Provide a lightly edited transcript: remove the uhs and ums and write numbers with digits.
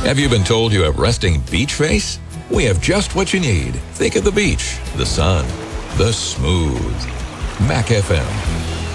Have you been told you have resting beach face? We have just what you need. Think of the beach, the sun, the smooth. Mac FM.